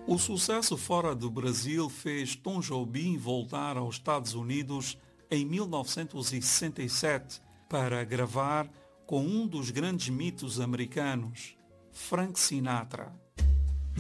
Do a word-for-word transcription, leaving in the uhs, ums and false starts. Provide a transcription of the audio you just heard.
O sucesso fora do Brasil fez Tom Jobim voltar aos Estados Unidos em mil novecentos e sessenta e sete para gravar com um dos grandes mitos americanos, Frank Sinatra.